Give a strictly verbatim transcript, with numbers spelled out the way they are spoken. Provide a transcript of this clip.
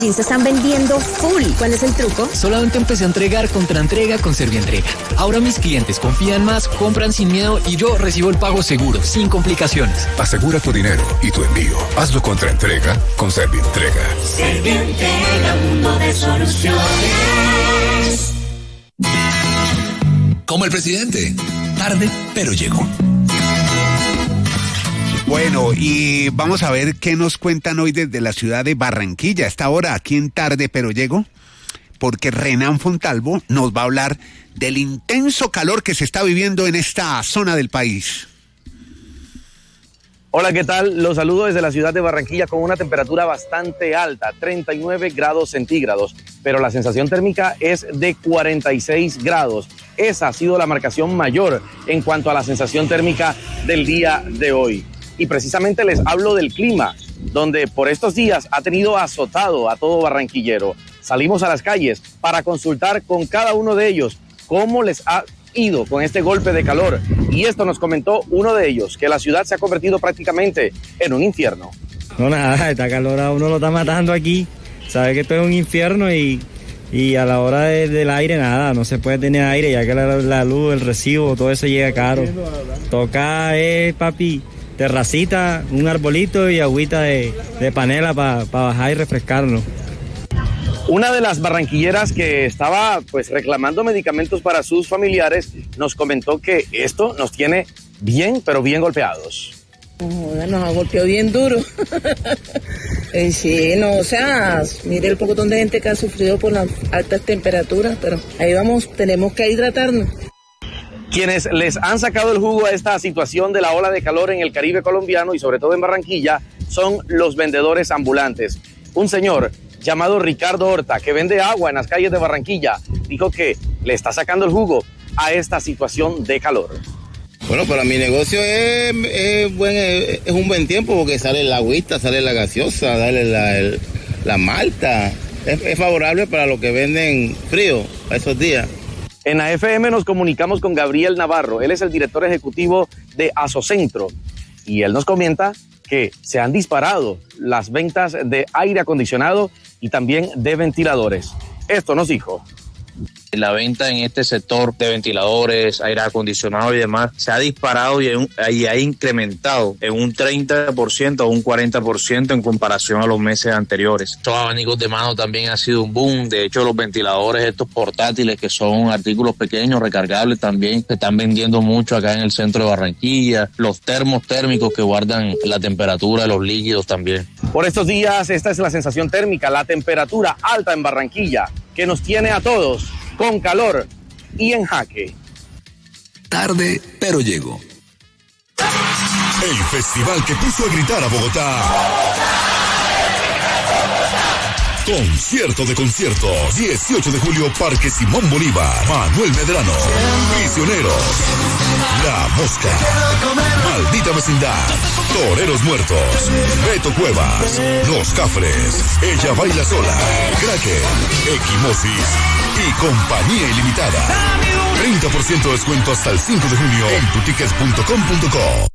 jeans se están vendiendo full. ¿Cuál es el truco? Solamente empecé a entregar contraentrega con Servientrega. Ahora mis clientes confían más, compran sin miedo y yo recibo el pago seguro, sin complicaciones. Asegura tu dinero y tu envío. Hazlo contraentrega con Servientrega. Servientrega, mundo de soluciones. Como el presidente. Tarde, pero llegó. Bueno, y vamos a ver qué nos cuentan hoy desde la ciudad de Barranquilla. A esta hora, aquí en Tarde, pero llego, porque Renan Fontalvo nos va a hablar del intenso calor que se está viviendo en esta zona del país. Hola, ¿qué tal? Los saludo desde la ciudad de Barranquilla con una temperatura bastante alta, treinta y nueve grados centígrados, pero la sensación térmica es de cuarenta y seis grados. Esa ha sido la marcación mayor en cuanto a la sensación térmica del día de hoy. Y precisamente les hablo del clima, donde por estos días ha tenido azotado a todo barranquillero. Salimos a las calles para consultar con cada uno de ellos cómo les ha ido con este golpe de calor. Y esto nos comentó uno de ellos, que la ciudad se ha convertido prácticamente en un infierno. No, nada, esta calor a uno lo está matando aquí. Sabe que esto es un infierno y, y a la hora de, del aire, nada, no se puede tener aire, ya que la, la luz, el recibo, todo eso llega caro. Toca, eh, papi, terracita, un arbolito y agüita de, de panela para pa bajar y refrescarnos. Una de las barranquilleras que estaba pues reclamando medicamentos para sus familiares nos comentó que esto nos tiene bien, pero bien golpeados. Joder, nos ha golpeado bien duro. eh, sí, no, o sea, mire el pocotón de gente que ha sufrido por las altas temperaturas, pero ahí vamos, tenemos que hidratarnos. Quienes les han sacado el jugo a esta situación de la ola de calor en el Caribe colombiano y sobre todo en Barranquilla son los vendedores ambulantes. Un señor llamado Ricardo Horta, que vende agua en las calles de Barranquilla, dijo que le está sacando el jugo a esta situación de calor. Bueno, para mi negocio es, es, buen, es un buen tiempo porque sale la agüita, sale la gaseosa, sale la, el, la malta. Es, es favorable para los que venden frío a esos días. En A F M nos comunicamos con Gabriel Navarro, él es el director ejecutivo de Asocentro y él nos comenta que se han disparado las ventas de aire acondicionado y también de ventiladores. Esto nos dijo. La venta en este sector de ventiladores, aire acondicionado y demás se ha disparado y, un, y ha incrementado en un treinta por ciento o un cuarenta por ciento en comparación a los meses anteriores. Estos abanicos de mano también ha sido un boom. De hecho, los ventiladores estos portátiles que son artículos pequeños, recargables, también se están vendiendo mucho acá en el centro de Barranquilla. Los termos térmicos que guardan la temperatura de los líquidos también. Por estos días, esta es la sensación térmica, la temperatura alta en Barranquilla, que nos tiene a todos con calor y en jaque. Tarde, pero llego. El festival que puso a gritar a Bogotá. Concierto de conciertos. dieciocho de julio, Parque Simón Bolívar. Manuel Medrano. Prisioneros. La Mosca. Maldita Vecindad. Toreros Muertos. Beto Cuevas. Los Cafres. Ella Baila Sola. Kraken. Equimosis. Y Compañía Ilimitada. treinta por ciento de descuento hasta el cinco de junio en tu tickets punto com punto co.